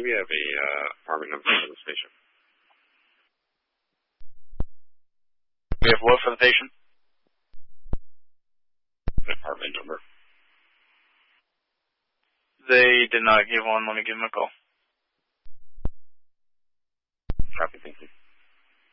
we have a apartment number for the station? We have what for the patient? An apartment number. They did not give one. Let me give them a call. Copy, thank you.